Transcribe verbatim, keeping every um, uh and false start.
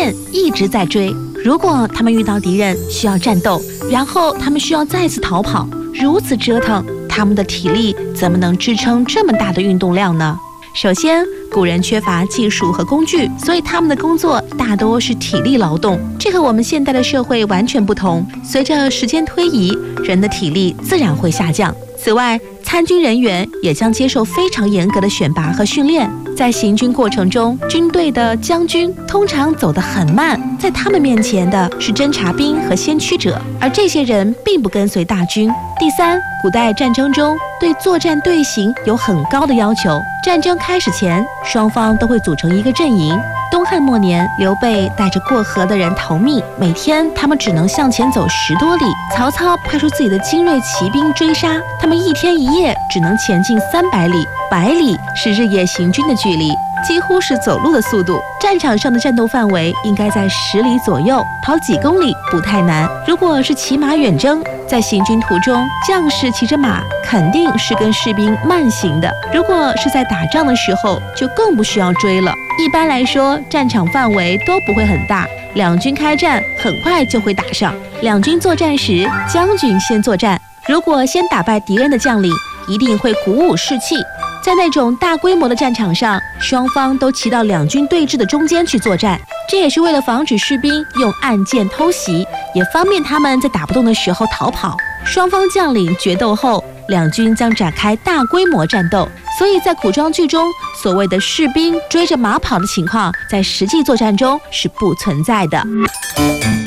线一直在追。如果他们遇到敌人需要战斗，然后他们需要再次逃跑，如此折腾，他们的体力怎么能支撑这么大的运动量呢？首先，古人缺乏技术和工具，所以他们的工作大多是体力劳动，这和我们现代的社会完全不同。随着时间推移，人的体力自然会下降。此外，参军人员也将接受非常严格的选拔和训练，在行军过程中，军队的将军通常走得很慢，在他们面前的是侦察兵和先驱者，而这些人并不跟随大军。第三，古代战争中对作战队形有很高的要求，战争开始前，双方都会组成一个阵营。东汉末年，刘备带着过河的人逃命，每天他们只能向前走十多里。曹操派出自己的精锐骑兵追杀，他们一天一夜只能前进三百里，百里是日夜行军的距离，几乎是走路的速度。战场上的战斗范围应该在十里左右，跑几公里不太难。如果是骑马远征，在行军途中，将士骑着马肯定是跟士兵慢行的。如果是在打仗的时候，就更不需要追了。一般来说，战场范围都不会很大，两军开战很快就会打上。两军作战时，将军先作战，如果先打败敌人的将领，一定会鼓舞士气。在那种大规模的战场上，双方都骑到两军对峙的中间去作战，这也是为了防止士兵用暗箭偷袭，也方便他们在打不动的时候逃跑。双方将领决斗后，两军将展开大规模战斗，所以在古装剧中，所谓的士兵追着马跑的情况，在实际作战中是不存在的。